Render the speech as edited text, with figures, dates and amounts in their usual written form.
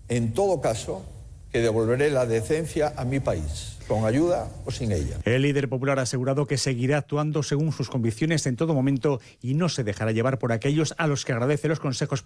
En todo caso, que devolveré la decencia a mi país, con ayuda o sin ella. El líder popular ha asegurado que seguirá actuando según sus convicciones en todo momento y no se dejará llevar por aquellos a los que agradece los consejos